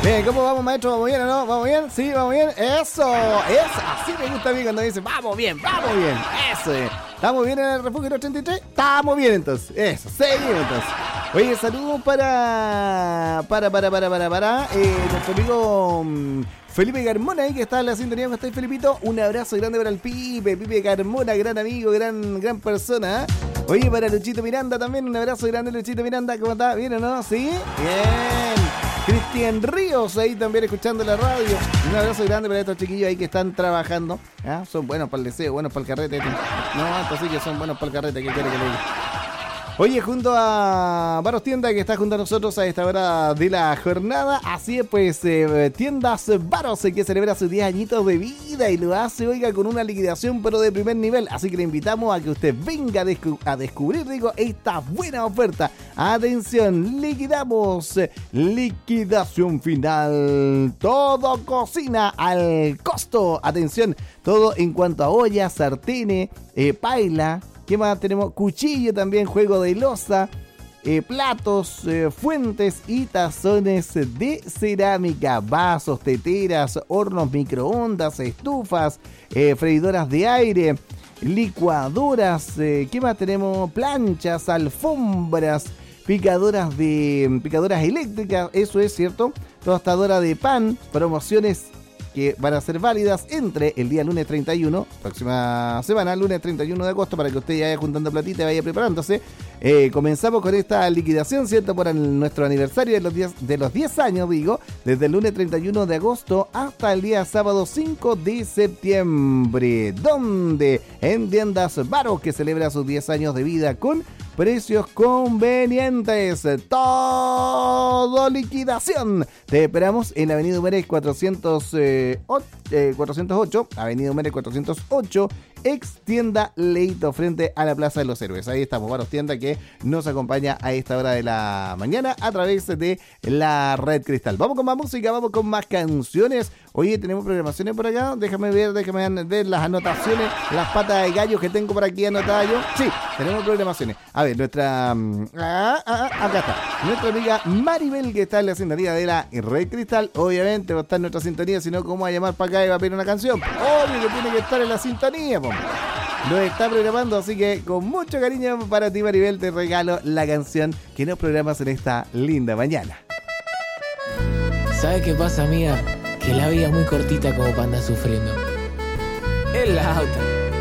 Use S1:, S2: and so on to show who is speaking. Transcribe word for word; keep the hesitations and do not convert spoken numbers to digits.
S1: Bien, ¿cómo vamos, maestro? ¿Vamos bien o no? ¿Vamos bien? ¿Sí? ¿Vamos bien? ¡Eso! Eso. Así me gusta a mí cuando dice, vamos bien, vamos bien. Eso es. ¿Estamos bien en el refugio ochenta y tres? Estamos bien entonces. Eso, seguimos entonces. Oye, saludos para... Para, para, para, para, para. Eh, nuestro amigo... Um, Felipe Carmona ahí que está en la sintonía. ¿Cómo estáis, Felipito? Un abrazo grande para el Pipe, Pipe Carmona, gran amigo, gran, gran persona. ¿eh? Oye, para Luchito Miranda también, un abrazo grande, Luchito Miranda. ¿Cómo está? ¿Bien o no? ¿Sí? Bien. Cristian Ríos ahí también escuchando la radio. Un abrazo grande para estos chiquillos ahí que están trabajando. ¿Ah? Son buenos para el deseo, buenos para el carrete. No, estos sí que son buenos para el carrete. ¿Qué quiere que le diga? Oye, junto a Baros Tienda, que está junto a nosotros a esta hora de la jornada. Así es, pues, eh, Tiendas Baros, que celebra sus diez añitos de vida y lo hace, oiga, con una liquidación, pero de primer nivel. Así que le invitamos a que usted venga a, descu- a descubrir, digo, esta buena oferta. Atención, liquidamos, liquidación final. Todo cocina al costo. Atención, todo en cuanto a ollas, sartenes, eh, paila. ¿Qué más tenemos? Cuchillo también, juego de loza, eh, platos, eh, fuentes y tazones de cerámica, vasos, teteras, hornos microondas, estufas, eh, freidoras de aire, licuadoras, eh, ¿qué más tenemos? Planchas, alfombras, picadoras de picadoras eléctricas, eso es cierto, tostadora de pan, promociones que van a ser válidas entre el día lunes treinta y uno, próxima semana, lunes treinta y uno de agosto, para que usted ya vaya juntando platita y vaya preparándose. Eh, comenzamos con esta liquidación, ¿cierto? Por el, nuestro aniversario de los, diez, de los diez años, digo, desde el lunes treinta y uno de agosto hasta el día sábado cinco de septiembre. ¿Dónde? En Tiendas Baros, que celebra sus diez años de vida con precios convenientes. Todo liquidación. Te esperamos en la avenida Humérez cuatrocientos ocho, avenida Humérez cuatrocientos ocho, ex tienda Leito, frente a la Plaza de los Héroes. Ahí estamos, Baros Tienda, que nos acompaña a esta hora de la mañana a través de la Red Cristal. Vamos con más música, vamos con más canciones. Oye, tenemos programaciones por acá. Déjame ver, déjame ver las anotaciones, las patas de gallo que tengo por aquí anotadas yo. Sí, tenemos programaciones. A ver, nuestra... Ah, ah, acá está. Nuestra amiga Maribel, que está en la sintonía de la Red Cristal. Obviamente va a estar en nuestra sintonía, si no, ¿cómo va a llamar para acá y va a pedir una canción? Obvio que tiene que estar en la sintonía, po. Lo está programando, así que con mucho cariño para ti, Maribel, te regalo la canción que nos programas en esta linda mañana.
S2: ¿Sabes qué pasa, amiga? Que la vida es muy cortita como para andar sufriendo. El auto.